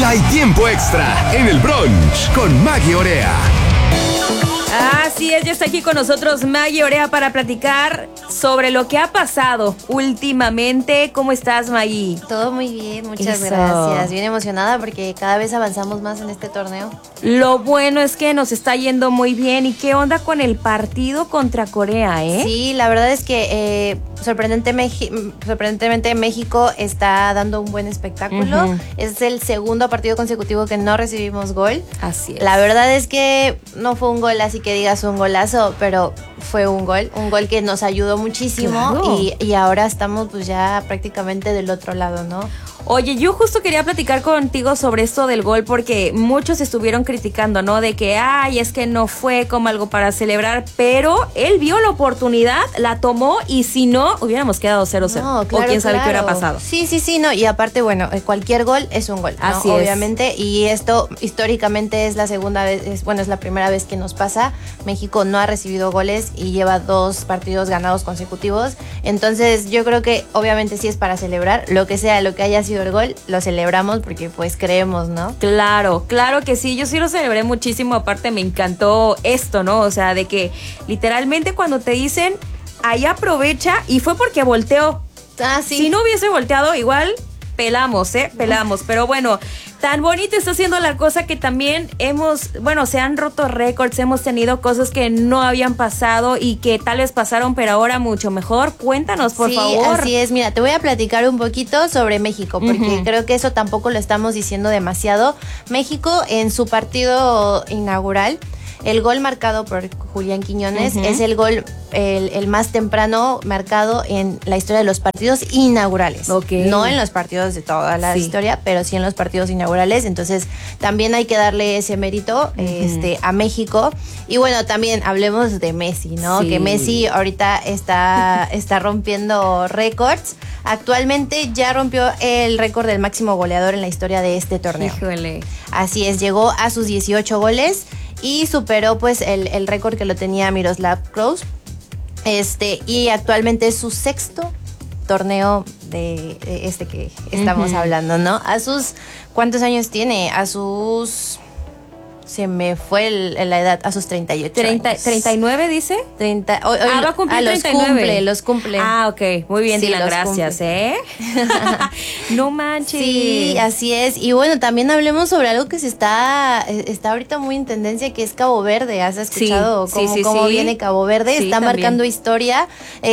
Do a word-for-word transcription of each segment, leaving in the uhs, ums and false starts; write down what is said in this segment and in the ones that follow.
Ya hay tiempo extra en el brunch con Maggie Orea. Así es, ya está aquí con nosotros Maggie Orea para platicar sobre lo que ha pasado últimamente. ¿Cómo estás, Maggie? Todo muy bien, muchas Eso. gracias. Bien emocionada porque cada vez avanzamos más en este torneo. Lo bueno es que nos está yendo muy bien. ¿Y qué onda con el partido contra Corea, eh? Sí, la verdad es que eh, sorprendente Meji- sorprendentemente México está dando un buen espectáculo. Uh-huh. Es el segundo partido consecutivo que no recibimos gol. Así es. La verdad es que no fue un gol así que digas un golazo, pero fue un gol, un gol que nos ayudó muchísimo. Claro. y, y ahora estamos pues ya prácticamente del otro lado, ¿no? Oye, yo justo quería platicar contigo sobre esto del gol porque muchos estuvieron criticando, ¿no? De que, ay, es que no fue como algo para celebrar, pero él vio la oportunidad, la tomó y si no, hubiéramos quedado cero cero. No, claro, o quién sabe claro. qué hubiera pasado. Sí, sí, sí, no. Y aparte, bueno, eh, cualquier gol es un gol, ¿no? Así es. Obviamente. Y esto históricamente es la segunda vez, es, bueno, es la primera vez que nos pasa. México no ha recibido goles y lleva dos partidos ganados consecutivos. Entonces, yo creo que obviamente sí es para celebrar. Lo que sea, lo que haya sido el gol, lo celebramos porque pues creemos, ¿no? Claro, claro que sí, yo sí lo celebré muchísimo, aparte me encantó esto, ¿no? O sea, de que literalmente cuando te dicen, ahí aprovecha, y fue porque volteó. Ah, sí. Si no hubiese volteado, igual pelamos, ¿eh? Pelamos. Pero bueno, tan bonito está haciendo la cosa que también hemos, bueno, se han roto récords, hemos tenido cosas que no habían pasado y que tal vez pasaron, pero ahora mucho mejor. Cuéntanos, por sí, favor. Así es, mira, te voy a platicar un poquito sobre México, porque Uh-huh. creo que eso tampoco lo estamos diciendo demasiado. México en su partido inaugural, el gol marcado por Julián Quiñones Uh-huh. es el gol el, el más temprano marcado en la historia de los partidos inaugurales. Ok. No en los partidos de toda la Sí. historia, pero sí en los partidos inaugurales. Entonces, también hay que darle ese mérito Uh-huh. este, a México. Y bueno, también hablemos de Messi, ¿no? Sí. Que Messi ahorita está, está rompiendo récords. Actualmente ya rompió el récord del máximo goleador en la historia de este torneo. Híjole. Así es, llegó a sus dieciocho goles y superó pues el, el récord que lo tenía Miroslav Klose. Este, y actualmente es su sexto torneo de, de este que estamos Uh-huh. hablando, ¿no? A sus, ¿cuántos años tiene? A sus, se me fue el- la edad, a sus treinta y ocho treinta, años. ¿treinta y nueve dice? treinta, hoy- hoy- Ah, va a cumplir ah, los treinta y nueve. cumple, los cumple. Ah, ok. Muy bien, Sí, Dylan, los gracias, cumple. ¿eh? No manches. Sí, así es. Y bueno, también hablemos sobre algo que se está, eh, está ahorita muy en tendencia, que es Cabo Verde. ¿Has escuchado Sí, cómo, sí, sí, cómo sí. viene Cabo Verde? Sí, está también. marcando historia.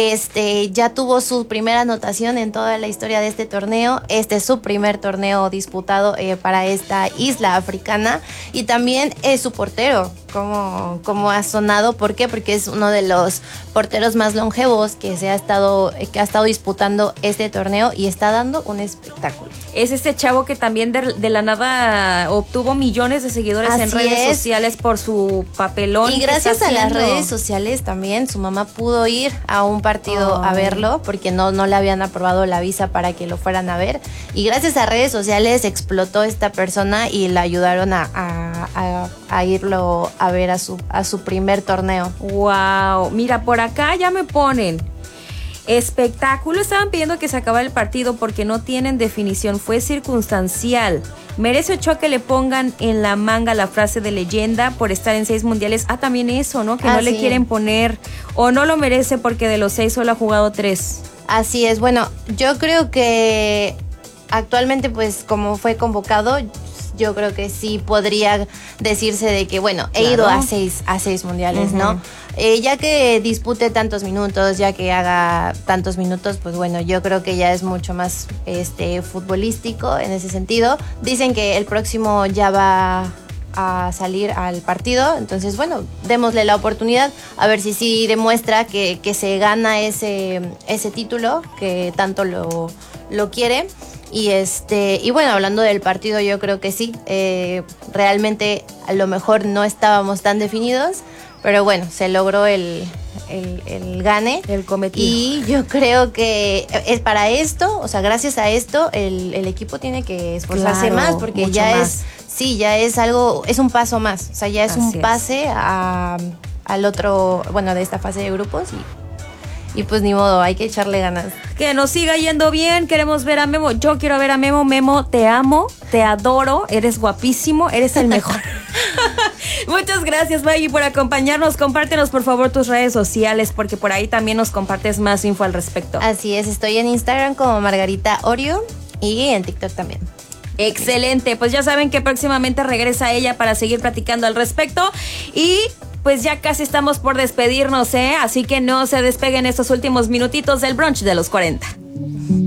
Este, ya tuvo su primera anotación en toda la historia de este torneo. Este es su primer torneo disputado eh, para esta isla africana. Y también es su portero, como, como ha sonado. ¿Por qué? Porque es uno de los porteros más longevos que se ha estado, que ha estado disputando este torneo y está dando un espectáculo. Es este chavo que también de, de la nada obtuvo millones de seguidores en Así redes es. sociales por su papelón. Y que gracias está a las haciendo. redes sociales también, su mamá pudo ir a un partido Ay. a verlo porque no, no le habían aprobado la visa para que lo fueran a ver. Y gracias a redes sociales explotó esta persona y la ayudaron a, a, a, a irlo a ver a su, a su primer torneo. Wow, mira, por acá ya me ponen. Espectáculo, estaban pidiendo que se acabara el partido porque no tienen definición, fue circunstancial. Merece Ochoa que le pongan en la manga la frase de leyenda por estar en seis mundiales. Ah, también eso, ¿no? Que Ah, no le sí. quieren poner, o no lo merece porque de los seis solo ha jugado tres. Así es, bueno, yo creo que actualmente pues como fue convocado, yo creo que sí podría decirse de que, bueno, he Claro. ido a seis, a seis mundiales, Ujú. ¿no? Eh, ya que dispute tantos minutos, ya que haga tantos minutos, pues bueno, yo creo que ya es mucho más este futbolístico en ese sentido. Dicen que el próximo ya va a salir al partido, entonces bueno, démosle la oportunidad a ver si sí demuestra que, que se gana ese, ese título que tanto lo, lo quiere. Y este y bueno, hablando del partido, yo creo que sí, eh, realmente a lo mejor no estábamos tan definidos, pero bueno, se logró el, el, el gane. El cometido. Y yo creo que es para esto, o sea, gracias a esto, el, el equipo tiene que esforzarse Claro, más, porque mucho ya más. es, sí, ya es algo, es un paso más, o sea, ya es Así un es. pase a, al otro, bueno, de esta fase de grupos y Y pues ni modo, hay que echarle ganas. Que nos siga yendo bien, queremos ver a Memo. Yo quiero ver a Memo. Memo, te amo, te adoro, eres guapísimo, eres el mejor. Muchas gracias, Maggie, por acompañarnos. Compártenos, por favor, tus redes sociales, porque por ahí también nos compartes más info al respecto. Así es, estoy en Instagram como Margarita Orio y en TikTok también. Excelente, pues ya saben que próximamente regresa ella para seguir platicando al respecto. Y pues ya casi estamos por despedirnos, ¿eh? Así que no se despeguen estos últimos minutitos del brunch de los cuarenta.